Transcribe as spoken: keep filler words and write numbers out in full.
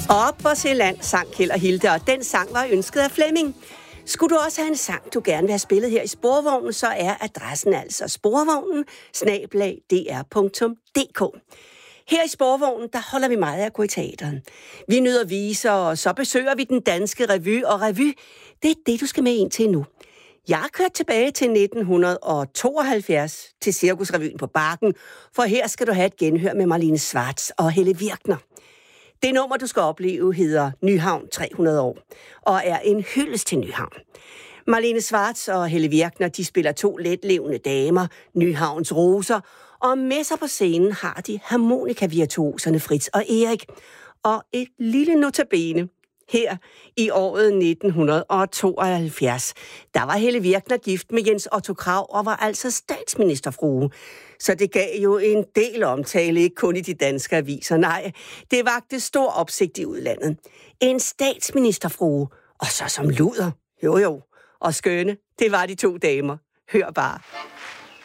Op og se land, sang Kjeld og Hilde, og den sang var ønsket af Flemming. Skulle du også have en sang, du gerne vil have spillet her i Sporvognen, så er adressen altså sporvognen snabel-a d r punktum d k. Her i Sporvognen, der holder vi meget af at gå i teateren. Vi nyder viser, og så besøger vi den danske revy, og revy, det er det, du skal med ind til nu. Jeg har kørt tilbage til nitten tooghalvfjerds til Cirkusrevyen på Bakken, for her skal du have et genhør med Marlene Schwartz og Helle Virkner. Det nummer, du skal opleve, hedder Nyhavn tre hundrede år, og er en hyldest til Nyhavn. Marlene Schwartz og Helle Virkner, de spiller to letlevende damer, Nyhavns roser, og med sig på scenen har de harmonikavirtuoserne Fritz og Erik. Og et lille notabene. Her i året nitten tooghalvfjerds, der var Helle Virkner gift med Jens Otto Krag og var altså statsministerfrue. Så det gav jo en del omtale, ikke kun i de danske aviser. Nej, det vagte stor opsigt i udlandet. En statsministerfrue, og så som luder. Jo jo, og skønne, det var de to damer. Hør bare.